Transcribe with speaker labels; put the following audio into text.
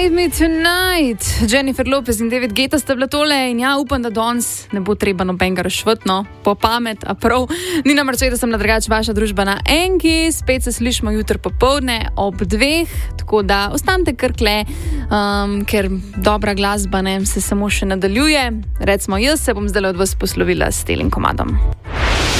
Speaker 1: Save Me Tonight. Jennifer Lopez in David Guetta sta bila tole in ja, upam, da danes ne bo treba nobenega razšvrtno, po pamet, a prav. Nina Marčeta sem drugače vaša družba na Enki, spet se slišimo jutri popoldne ob 2, tako da ostanite kar kle, ker dobra glasba se samo še nadaljuje. Recimo, jaz se bom zdaj od vas poslovila s telim komadom.